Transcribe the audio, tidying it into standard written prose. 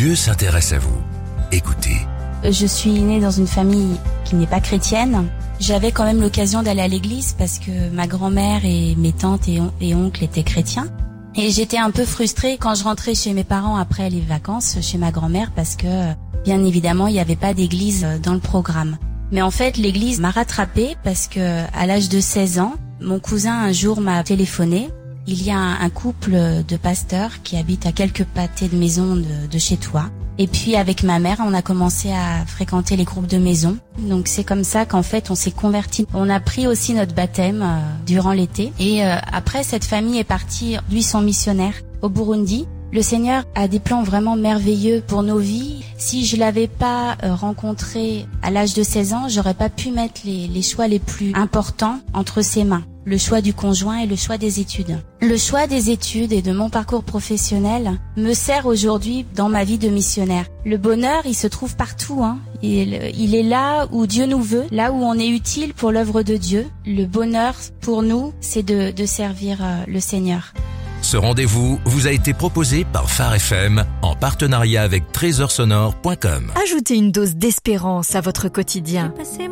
Dieu s'intéresse à vous. Écoutez. Je suis née dans une famille qui n'est pas chrétienne. J'avais quand même l'occasion d'aller à l'église parce que ma grand-mère et mes tantes et oncles étaient chrétiens. Et j'étais un peu frustrée quand je rentrais chez mes parents après les vacances, chez ma grand-mère, parce que, bien évidemment, il n'y avait pas d'église dans le programme. Mais en fait, l'église m'a rattrapée parce que, à l'âge de 16 ans, mon cousin un jour m'a téléphoné. Il y a un couple de pasteurs qui habitent à quelques pâtés de maison de chez toi. Et puis avec ma mère, on a commencé à fréquenter les groupes de maison. Donc c'est comme ça qu'en fait on s'est convertis. On a pris aussi notre baptême durant l'été. Et après, cette famille est partie, lui son missionnaire, au Burundi. Le Seigneur a des plans vraiment merveilleux pour nos vies. Si je l'avais pas rencontré à l'âge de 16 ans, j'aurais pas pu mettre les choix les plus importants entre ses mains. Le choix du conjoint et le choix des études. Le choix des études et de mon parcours professionnel me sert aujourd'hui dans ma vie de missionnaire. Le bonheur, il se trouve partout, hein. Il est là où Dieu nous veut, là où on est utile pour l'œuvre de Dieu. Le bonheur, pour nous, c'est de servir le Seigneur. Ce rendez-vous vous a été proposé par Phare FM en partenariat avec trésorsonore.com. Ajoutez une dose d'espérance à votre quotidien.